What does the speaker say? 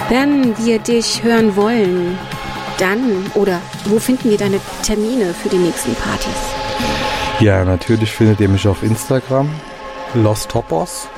Wenn wir dich hören wollen, dann oder wo finden wir deine Termine für die nächsten Partys? Ja, natürlich findet ihr mich auf Instagram, Los Topos.